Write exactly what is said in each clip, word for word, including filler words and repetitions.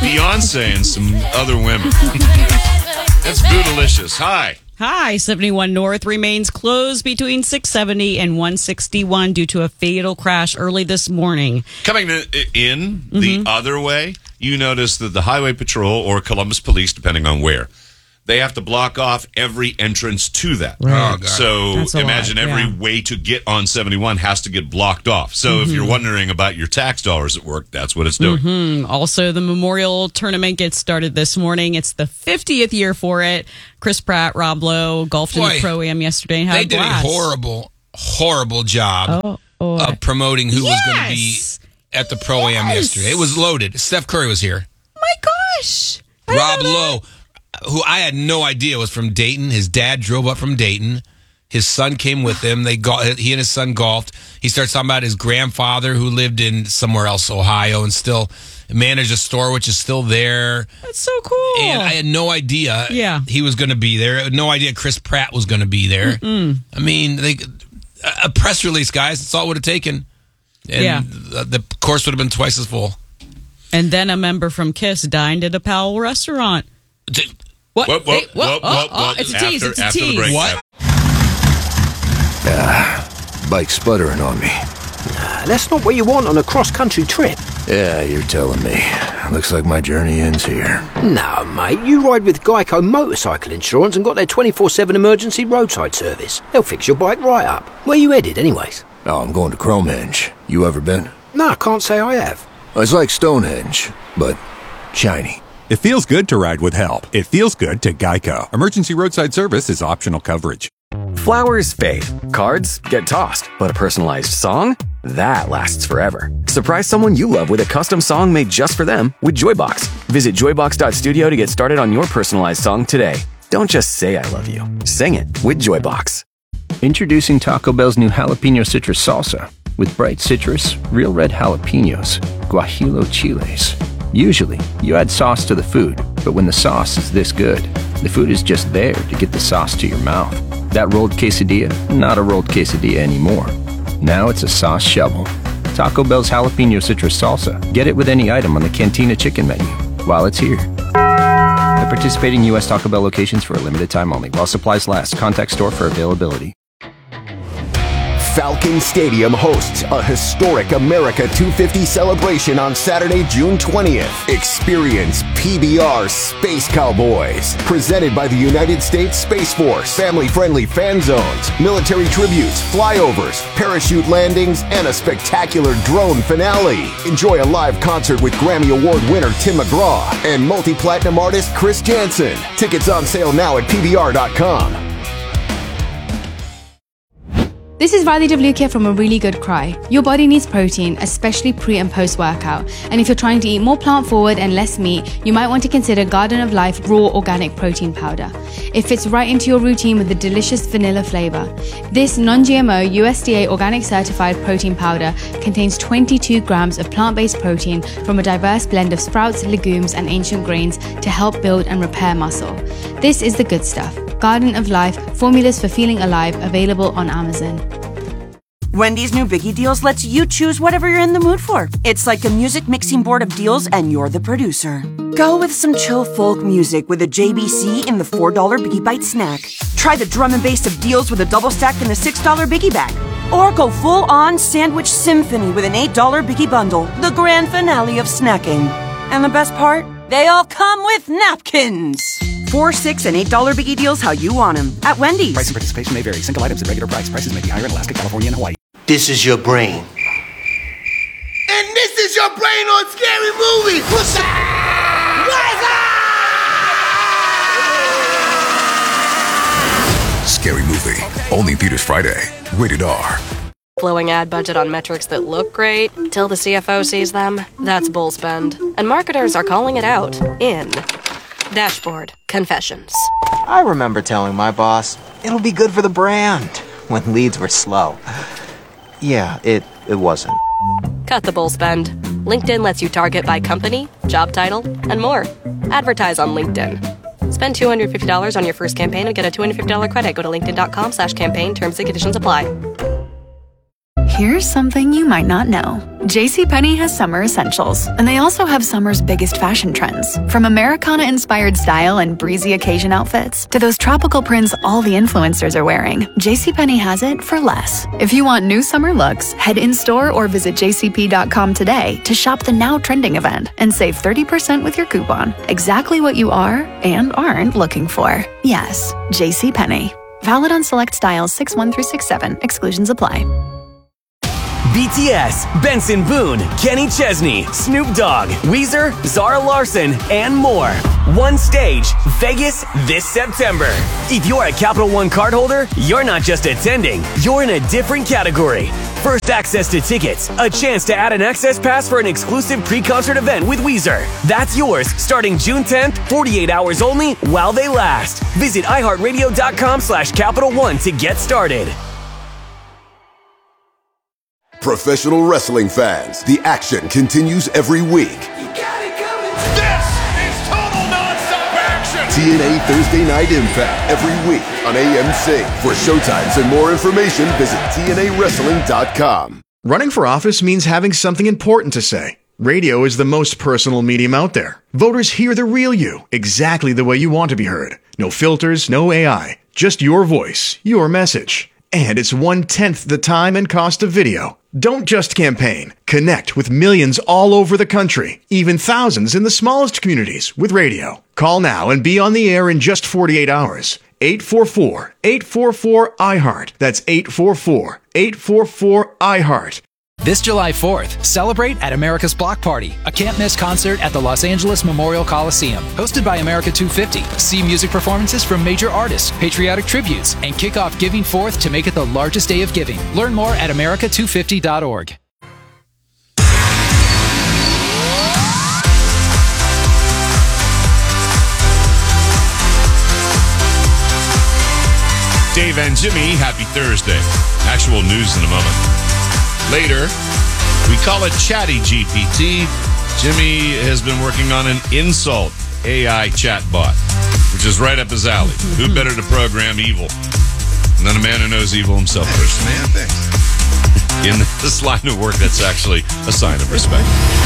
Beyonce and some other women. That's Bootylicious. Hi. Hi, seventy-one North remains closed between six seventy and one sixty-one due to a fatal crash early this morning. Coming to, in the mm-hmm. other way, you notice that the Highway Patrol or Columbus Police, depending on where, they have to block off every entrance to that. Right. Oh, God. So imagine lot, every yeah. way to get on seventy-one has to get blocked off. So mm-hmm. if you're wondering about your tax dollars at work, that's what it's doing. Mm-hmm. Also, the Memorial Tournament gets started this morning. It's the fiftieth year for it. Chris Pratt, Rob Lowe golfed Boy, in the Pro-Am yesterday. And had they a did blast. a horrible, horrible job oh, oh. of promoting who yes. was going to be at the Pro-Am yes. yesterday. It was loaded. Steph Curry was here. My gosh. Rob Lowe, who I had no idea was from Dayton. His dad drove up from Dayton. His son came with him. They go- He and his son golfed. He starts talking about his grandfather who lived in somewhere else, Ohio, and still managed a store, which is still there. That's so cool. And I had no idea yeah. he was going to be there. I had no idea Chris Pratt was going to be there. Mm-mm. I mean, they, a press release, guys. That's all it would have taken. And yeah. the, the course would have been twice as full. And then a member from KISS dined at a Powell restaurant. What? Whoop, whoop, hey, whoop, whoop, oh, whoop, oh, whoop. it's a tease. After, It's a after the tease. break. What? Ah, bike sputtering on me. Nah, that's not what you want on a cross-country trip. Yeah, you're telling me. Looks like my journey ends here. No, mate, you ride with Geico Motorcycle Insurance and got their twenty-four seven emergency roadside service. They'll fix your bike right up. Where you headed, anyways? Oh, I'm going to Cromehenge. You ever been? No, I can't say I have. It's like Stonehenge, but shiny. It feels good to ride with help. It feels good to Geico. Emergency roadside service is optional coverage. Flowers fade. Cards get tossed. But a personalized song? That lasts forever. Surprise someone you love with a custom song made just for them with Joybox. Visit joybox dot studio to get started on your personalized song today. Don't just say I love you. Sing it with Joybox. Introducing Taco Bell's new jalapeno citrus salsa. With bright citrus, real red jalapenos, guajillo chiles. Usually, you add sauce to the food, but when the sauce is this good, the food is just there to get the sauce to your mouth. That rolled quesadilla, not a rolled quesadilla anymore. Now it's a sauce shovel. Taco Bell's jalapeno citrus salsa. Get it with any item on the Cantina chicken menu while it's here. At participating U S Taco Bell locations for a limited time only. While supplies last, contact store for availability. Falcon Stadium hosts a historic America two fifty celebration on Saturday, June twentieth. Experience P B R Space Cowboys, presented by the United States Space Force. Family-friendly fan zones, military tributes, flyovers, parachute landings, and a spectacular drone finale. Enjoy a live concert with Grammy Award winner Tim McGraw and multi-platinum artist Chris Jansen. Tickets on sale now at P B R dot com. This is Riley DeVlukia from A Really Good Cry. Your body needs protein, especially pre and post workout. And if you're trying to eat more plant forward and less meat, you might want to consider Garden of Life Raw Organic Protein Powder. It fits right into your routine with a delicious vanilla flavor. This non-G M O U S D A organic certified protein powder contains twenty-two grams of plant-based protein from a diverse blend of sprouts, legumes, and ancient grains to help build and repair muscle. This is the good stuff. Garden of Life, formulas for feeling alive, available on Amazon. Wendy's new Biggie Deals lets you choose whatever you're in the mood for. It's like a music mixing board of deals and you're the producer. Go with some chill folk music with a J B C in the four dollar Biggie Bite snack. Try the drum and bass of deals with a double stack in the six dollar Biggie Bag. Or go full-on sandwich symphony with an eight dollar Biggie Bundle, the grand finale of snacking. And the best part? They all come with napkins. Four, six, and eight dollar Biggie Deals how you want them at Wendy's. Price and participation may vary. Single items at regular price. Prices may be higher in Alaska, California, and Hawaii. This is your brain. And this is your brain on Scary Movie. What's up? What's up? Scary Movie. Only in theaters Friday. Rated R. Flowing ad budget on metrics that look great till the C F O sees them. That's bull spend. And marketers are calling it out in Dashboard Confessions. I remember telling my boss, it'll be good for the brand, when leads were slow. Yeah, it, it wasn't. Cut the bull spend. LinkedIn lets you target by company, job title, and more. Advertise on LinkedIn. Spend two hundred fifty dollars on your first campaign and get a two hundred fifty dollars credit. Go to linkedin dot com slash campaign. Terms and conditions apply. Here's something you might not know. JCPenney has summer essentials, and they also have summer's biggest fashion trends. From Americana-inspired style and breezy occasion outfits to those tropical prints all the influencers are wearing, JCPenney has it for less. If you want new summer looks, head in-store or visit j c p dot com today to shop the now trending event and save thirty percent with your coupon. Exactly what you are and aren't looking for. Yes, JCPenney. Valid on select styles six one through six seven. Exclusions apply. B T S, Benson Boone, Kenny Chesney, Snoop Dogg, Weezer, Zara Larson, and more. One stage, Vegas this September. If you're a Capital One cardholder, you're not just attending, you're in a different category. First access to tickets, a chance to add an access pass for an exclusive pre-concert event with Weezer. That's yours starting June tenth, forty-eight hours only while they last. Visit iHeartRadio.com slash Capital One to get started. Professional wrestling fans, the action continues every week. This is total nonstop action. T N A Thursday Night Impact every week on A M C. For showtimes and more information, visit T N A wrestling dot com. Running for office means having something important to say. Radio is the most personal medium out there. Voters hear the real you, exactly the way you want to be heard. No filters, no A I, just your voice, your message. And it's one-tenth the time and cost of video. Don't just campaign. Connect with millions all over the country, even thousands in the smallest communities with radio. Call now and be on the air in just forty-eight hours. eight four four, eight four four, I heart. That's eight four four, eight four four, I heart. This July fourth, celebrate at America's Block Party, a can't-miss concert at the Los Angeles Memorial Coliseum. Hosted by America two fifty. See music performances from major artists, patriotic tributes, and kick off Giving Forth to make it the largest day of giving. Learn more at america two fifty dot org. Dave and Jimmy, happy Thursday. Actual news in a moment. Later, we call it Chatty G P T. Jimmy has been working on an insult A I chatbot, which is right up his alley. Who better to program evil than a man who knows evil himself? Man, thanks. In this line of work, that's actually a sign of respect.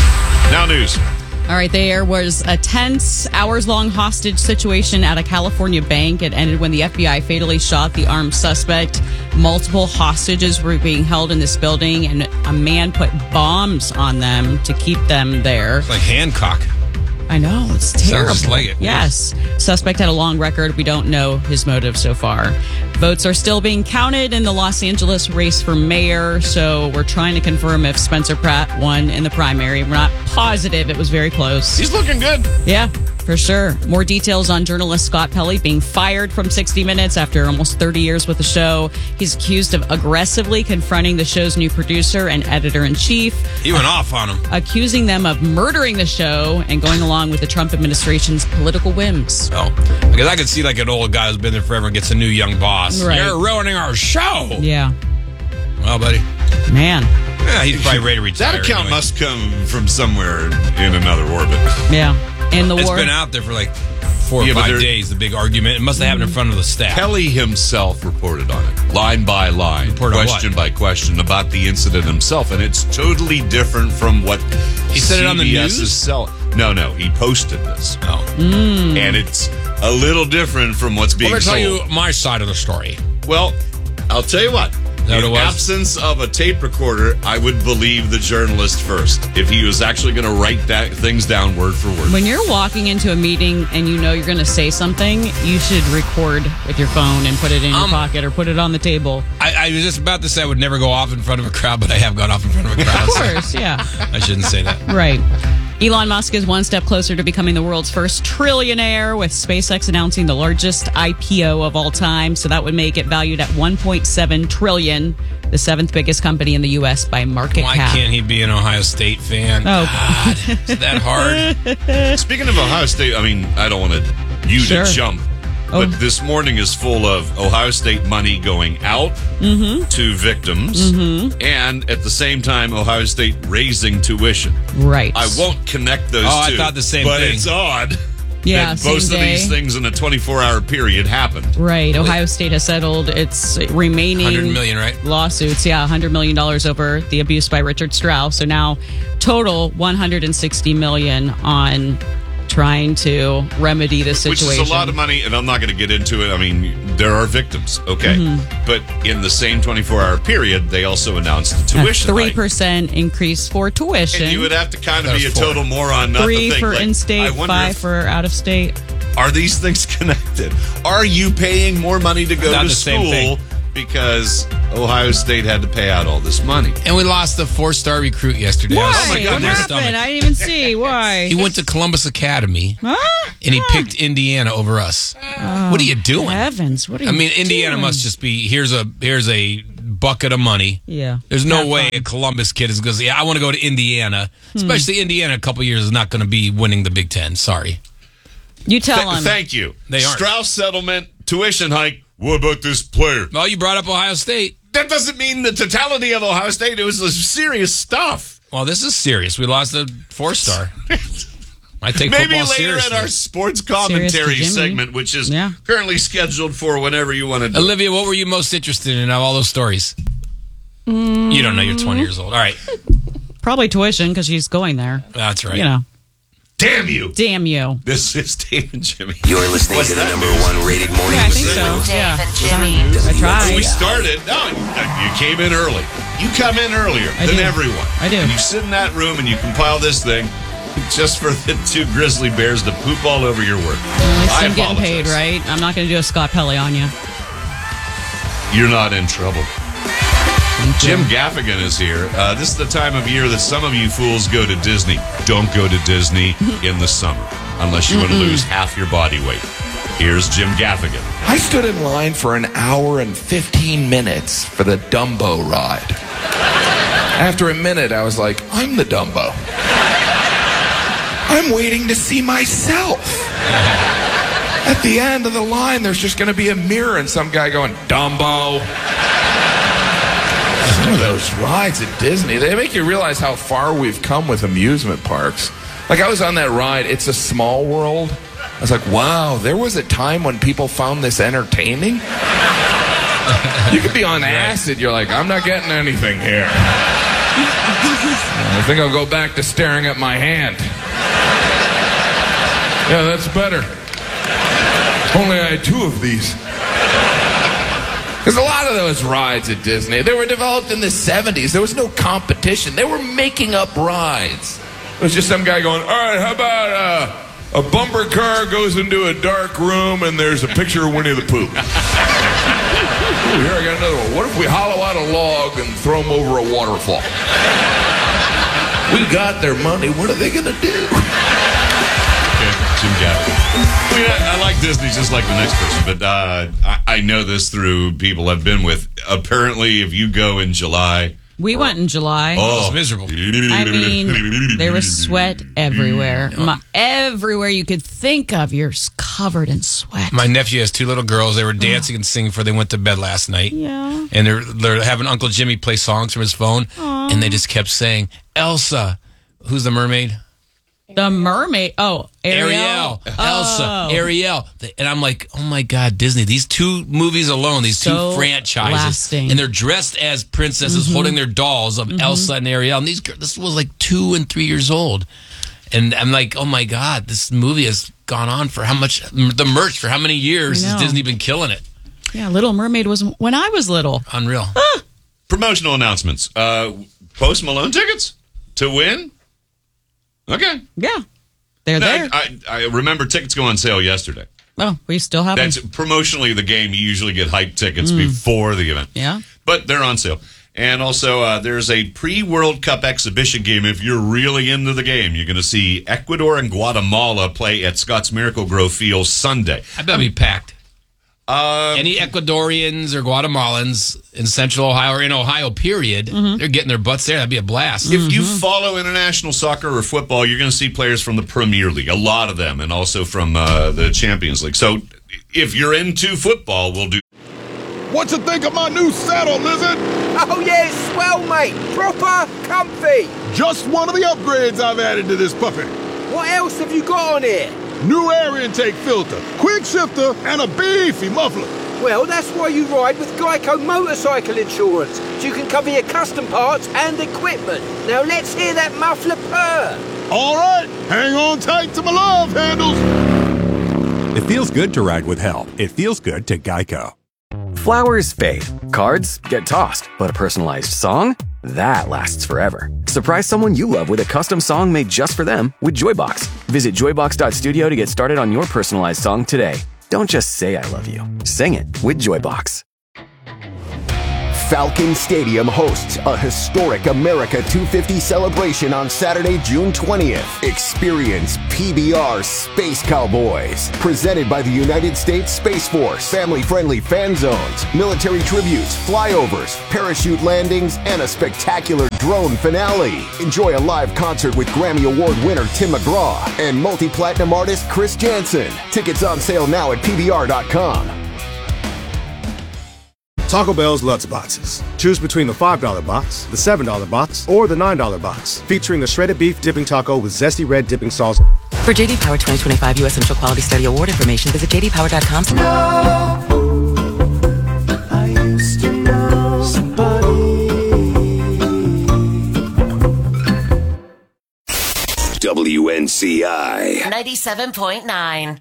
Now news. All right, there was a tense, hours-long hostage situation at a California bank. It ended when the F B I fatally shot the armed suspect. Multiple hostages were being held in this building, and a man put bombs on them to keep them there. It's like Hancock. I know, it's terrible. Sounds just like it. Yes. Suspect had a long record. We don't know his motive so far. Votes are still being counted in the Los Angeles race for mayor, so we're trying to confirm if Spencer Pratt won in the primary. We're not positive. It was very close. He's looking good. Yeah, for sure. More details on journalist Scott Pelley being fired from sixty minutes after almost thirty years with the show. He's accused of aggressively confronting the show's new producer and editor-in-chief. He went off on him. Accusing them of murdering the show and going along with the Trump administration's political whims. Oh, because I could see like an old guy who's been there forever and gets a new young boss. Right. You're ruining our show. Yeah. Well, buddy. Man. Yeah, he's probably ready to retire. That account anyway. must come from somewhere in another orbit. Yeah. In the It's war. been out there for like four Yeah, or but five there- days, the big argument. It must have happened in front of the staff. Kelly himself reported on it, line by line, Report on question what? by question about the incident himself, and it's totally different from what He said it on the CBS's news? Sell- no, no, he posted this, Oh. and it's a little different from what's being I'm going to tell sold. you my side of the story. Well, I'll tell you what. that In what it was? absence of a tape recorder, I would believe the journalist first. If he was actually going to write that things down word for word. When you're walking into a meeting and you know you're going to say something, you should record with your phone and put it in your Um, pocket or put it on the table. I, I was just about to say I would never go off in front of a crowd, but I have gone off in front of a crowd. Of course, yeah. I shouldn't say that. Right. Elon Musk is one step closer to becoming the world's first trillionaire, with SpaceX announcing the largest I P O of all time. So that would make it valued at one point seven trillion dollars, the seventh biggest company in the U S by market Why cap. can't he be an Ohio State fan? Oh. God, is that hard? Speaking of Ohio State, I mean, I don't want to, you Sure. to jump, Oh. but this morning is full of Ohio State money going out Mm-hmm. to victims, Mhm. and at the same time, Ohio State raising tuition. Right. I won't connect those Oh, I two. thought the same but thing. it's odd. Yeah, that same most day. of these things in a twenty-four hour period happened. Right. Ohio State has settled its remaining one hundred million dollars, right? lawsuits. Yeah, one hundred million dollars over the abuse by Richard Strauss. So now total one hundred sixty million dollars on trying to remedy the situation. Which is a lot of money, and I'm not going to get into it. I mean, there are victims, okay. Mhm. But in the same twenty-four hour period, they also announced the tuition three hike. percent increase for tuition. And you would have to kind of be a total moron not Three to think. for like, in-state, I wonder five if- for out-of-state. Are these things connected? Are you paying more money to go Not to the same school thing. because Ohio State had to pay out all this money? And we lost the four-star recruit yesterday. Why? I was sick to What my happened? stomach. I didn't even see. Why? He went to Columbus Academy, Huh? and he picked Indiana over us. What are you doing? Heavens, what are you I mean, Indiana doing? must just be, here's a here's a bucket of money. Yeah. There's no Have way fun. a Columbus kid is going to say, yeah, I want to go to Indiana. Especially Indiana in a couple years is not going to be winning the Big Ten. Sorry. You tell Th- him. Thank you. They aren't. Strauss settlement, tuition hike. What about this player? Well, you brought up Ohio State. That doesn't mean the totality of Ohio State. It was serious stuff. Well, this is serious. We lost a four-star. I take Maybe football later seriously. in our sports Serious commentary to Jimmy. segment, which is Yeah. currently scheduled for whenever you want to do. Olivia, what were you most interested in of all those stories? You don't know. You're twenty years old. All right. Probably tuition because she's going there. That's right. You know. Damn you. Damn you. This is Dave and Jimmy. You're listening What's to the that number news? one rated morning Yeah, I think show. so. Yeah. Jimmy. I tried. We started. No, you came in early. You come in earlier I than do. everyone. I do. And you sit in that room and you compile this thing just for the two grizzly bears to poop all over your work. At least I I'm getting paid, apologize. right? I'm not going to do a Scott Pelley on you. You're not in trouble. Jim Gaffigan is here. Uh, this is the time of year that some of you fools go to Disney. Don't go to Disney in the summer unless you want to lose half your body weight. Here's Jim Gaffigan. I stood in line for an hour and fifteen minutes for the Dumbo ride. After a minute, I was like, I'm the Dumbo. I'm waiting to see myself. At the end of the line, there's just going to be a mirror and some guy going, Dumbo. Some of those rides at Disney, they make you realize how far we've come with amusement parks. Like, I was on that ride, It's a Small World. I was like, wow, there was a time when people found this entertaining? You could be on acid, you're like, I'm not getting anything here. I think I'll go back to staring at my hand. Yeah, that's better. Only I had two of these. Because a lot of those rides at Disney, they were developed in the seventies. There was no competition. They were making up rides. It was just some guy going, all right, how about uh, a bumper car goes into a dark room and there's a picture of Winnie the Pooh. Ooh, here I got another one. What if we hollow out a log and throw them over a waterfall? We got their money. What are they going to do? Okay, Jim Gaffigan. I mean, I, I like Disney just like the next person, but uh, I, I know this through people I've been with. Apparently, if you go in July... We went in July. Oh, It's miserable. I mean, there was sweat everywhere. My, everywhere you could think of, you're covered in sweat. My nephew has two little girls. They were dancing and singing before they went to bed last night. Yeah. And they're they're having Uncle Jimmy play songs from his phone. Aw. And they just kept saying, Elsa. Who's the mermaid? The mermaid. Oh, Ariel. Ariel. Oh. Elsa. Ariel. And I'm like, oh my God, Disney. These two movies alone, these So two franchises. lasting. And they're dressed as princesses Mhm. holding their dolls of Mhm. Elsa and Ariel. And these girls, this was like two and three years old. And I'm like, oh my God, this movie has gone on for how much, the merch for how many years I has know. Disney been killing it? Yeah, Little Mermaid was when I was little. Unreal. Promotional announcements. Uh, Post Malone tickets to win? Okay. Yeah. They're No, there. I, I remember tickets go on sale yesterday. Oh, we still have That's them. promotionally the game. You usually get hype tickets Mm. before the event. Yeah. But they're on sale. And also, uh, there's a pre-World Cup exhibition game. If you're really into the game, you're going to see Ecuador and Guatemala play at Scott's Miracle Grow Field Sunday. I bet it'll be packed. Uh, Any Ecuadorians or Guatemalans in Central Ohio or in Ohio, period, they're getting their butts there. That'd be a blast. If you follow international soccer or football, you're going to see players from the Premier League, a lot of them, and also from uh, the Champions League. So if you're into football, we'll do. What you think of my new saddle, Lizard? Oh, yeah, swell, mate. Proper comfy. Just one of the upgrades I've added to this puppy. what else have you got on here? New air intake filter, quick shifter, and a beefy muffler. Well, that's why you ride with Geico Motorcycle Insurance, so you can cover your custom parts and equipment. Now let's hear that muffler purr. All right, hang on tight to my love handles. It feels good to ride with help. It feels good to Geico. Flowers fade, cards get tossed, but a personalized song? That lasts forever. Surprise someone you love with a custom song made just for them with Joybox. Visit joybox dot studio to get started on your personalized song today. Don't just say I love you. Sing it with Joybox. Falcon Stadium hosts a historic America two fifty celebration on Saturday, June twentieth. Experience P B R Space Cowboys, presented by the United States Space Force. Family-friendly fan zones, military tributes, flyovers, parachute landings, and a spectacular drone finale. Enjoy a live concert with Grammy Award winner Tim McGraw and multi-platinum artist Chris Jansen. Tickets on sale now at P B R dot com. Taco Bell's Lutz Boxes. Choose between the five dollar box, the seven dollar box, or the nine dollar box, featuring a shredded beef dipping taco with zesty red dipping sauce. For J D Power twenty twenty-five U S Central Quality Study Award information, visit j d power dot com. I used to know somebody. W N C I ninety-seven point nine.